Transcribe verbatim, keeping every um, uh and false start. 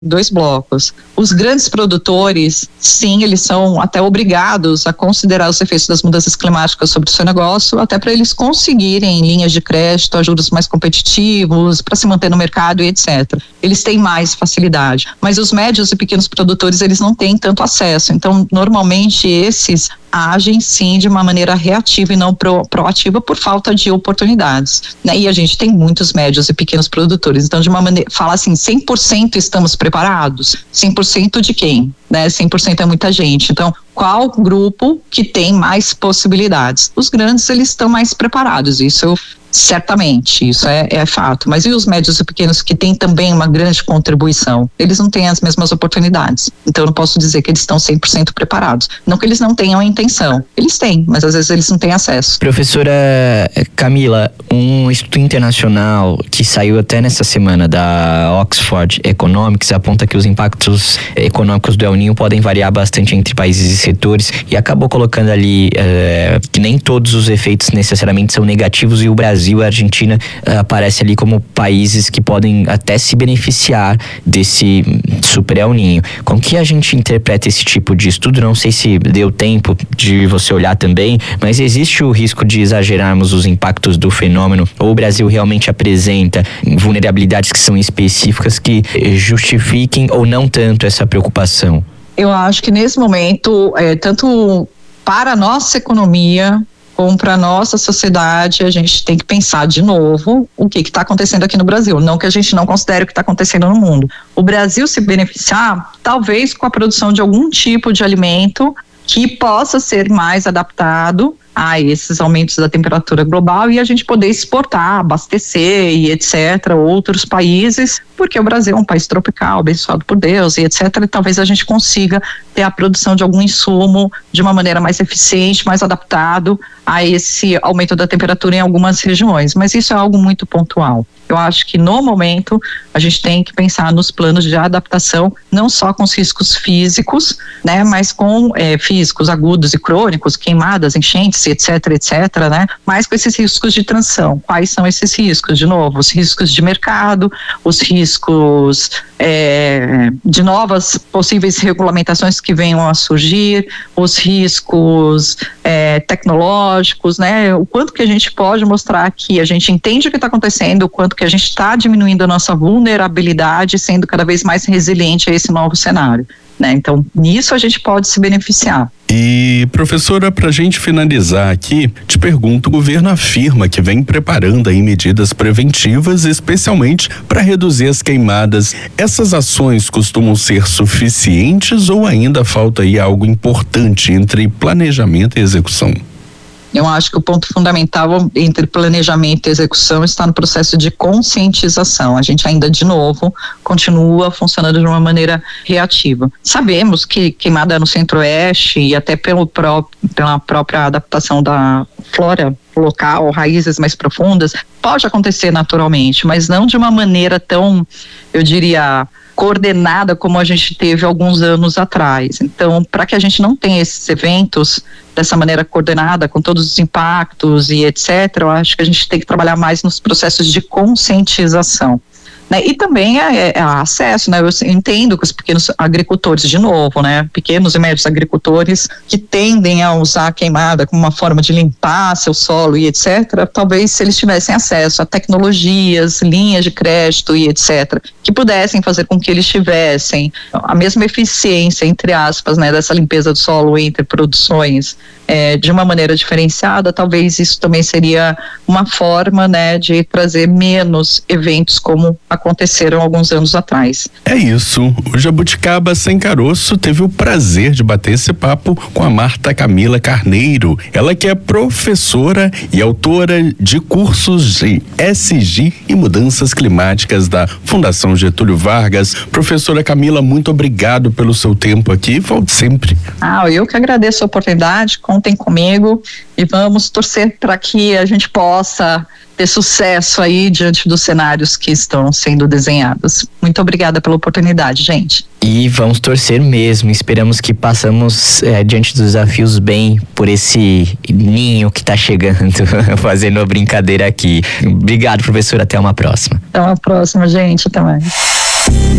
dois blocos. Os grandes produtores, sim, eles são até obrigados a considerar os efeitos das mudanças climáticas sobre o seu negócio, até para eles conseguirem linhas de crédito, a juros mais competitivos, para se manter no mercado e etcétera. Eles têm mais facilidade. Mas os médios e pequenos produtores, eles não têm tanto acesso. Então, normalmente, esses agem sim de uma maneira reativa e não pro, proativa por falta de oportunidades, né? E a gente tem muitos médios e pequenos produtores, então de uma maneira, fala assim, cem por cento estamos preparados? cem por cento de quem? Né? cem por cento é muita gente, então qual grupo que tem mais possibilidades? Os grandes, eles estão mais preparados, isso certamente, isso é, é fato, mas e os médios e pequenos que têm também uma grande contribuição? Eles não têm as mesmas oportunidades, então eu não posso dizer que eles estão cem por cento preparados, não que eles não tenham a intenção, eles têm, mas às vezes eles não têm acesso. Professora Camila, um estudo internacional que saiu até nessa semana da Oxford Economics aponta que os impactos econômicos do El Niño podem variar bastante entre países e setores e acabou colocando ali uh, que nem todos os efeitos necessariamente são negativos e o Brasil e a Argentina uh, aparece ali como países que podem até se beneficiar desse super El Niño. Como que a gente interpreta esse tipo de estudo? Não sei se deu tempo de você olhar também, mas existe o risco de exagerarmos os impactos do fenômeno ou o Brasil realmente apresenta vulnerabilidades que são específicas que justifiquem ou não tanto essa preocupação? Eu acho que nesse momento, é, tanto para a nossa economia como para a nossa sociedade, a gente tem que pensar de novo o que está acontecendo aqui no Brasil. Não que a gente não considere o que está acontecendo no mundo. O Brasil se beneficiar, talvez com a produção de algum tipo de alimento que possa ser mais adaptado a esses aumentos da temperatura global e a gente poder exportar, abastecer e etcétera outros países, porque o Brasil é um país tropical, abençoado por Deus e etcétera. E talvez a gente consiga ter a produção de algum insumo de uma maneira mais eficiente, mais adaptado a esse aumento da temperatura em algumas regiões, mas isso é algo muito pontual. Eu acho que no momento a gente tem que pensar nos planos de adaptação, não só com os riscos físicos, né, mas com é, físicos agudos e crônicos, queimadas, enchentes, etc, etc, né, mas com esses riscos de transição. Quais são esses riscos? De novo, os riscos de mercado, os riscos é, de novas possíveis regulamentações que venham a surgir, os riscos é, tecnológicos, né, o quanto que a gente pode mostrar que a gente entende o que está acontecendo, o quanto que a gente está diminuindo a nossa vulnerabilidade, sendo cada vez mais resiliente a esse novo cenário, né? Então, nisso a gente pode se beneficiar. E, professora, para a gente finalizar aqui, te pergunto, o governo afirma que vem preparando aí medidas preventivas, especialmente para reduzir as queimadas. Essas ações costumam ser suficientes ou ainda falta aí algo importante entre planejamento e execução? Eu acho que o ponto fundamental entre planejamento e execução está no processo de conscientização. A gente ainda, de novo, continua funcionando de uma maneira reativa. Sabemos que queimada no centro-oeste e até pelo pró- pela própria adaptação da flora local, raízes mais profundas, pode acontecer naturalmente, mas não de uma maneira tão, eu diria, coordenada como a gente teve alguns anos atrás. Então, para que a gente não tenha esses eventos dessa maneira coordenada, com todos os impactos e etcétera, eu acho que a gente tem que trabalhar mais nos processos de conscientização, né? E também é, é acesso, né? Eu entendo que os pequenos agricultores, de novo, né? Pequenos e médios agricultores que tendem a usar a queimada como uma forma de limpar seu solo e etcétera, talvez se eles tivessem acesso a tecnologias, linhas de crédito e etcétera, que pudessem fazer com que eles tivessem a mesma eficiência, entre aspas, né? Dessa limpeza do solo entre produções, é, de uma maneira diferenciada, talvez isso também seria uma forma, né? De trazer menos eventos como aconteceram alguns anos atrás. É isso. O Jabuticaba Sem Caroço teve o prazer de bater esse papo com a Marta Camila Carneiro. Ela que é professora e autora de cursos de E S G e mudanças climáticas da Fundação Getúlio Vargas. Professora Camila, muito obrigado pelo seu tempo aqui. Volte sempre. Ah, eu que agradeço a oportunidade. Contem comigo e vamos torcer para que a gente possa ter sucesso aí diante dos cenários que estão sendo desenhados. Muito obrigada pela oportunidade, gente. E vamos torcer mesmo, esperamos que passamos é, diante dos desafios bem por esse ninho que está chegando, fazendo a brincadeira aqui. Obrigado, professor, até uma próxima. Até uma próxima, gente, até mais.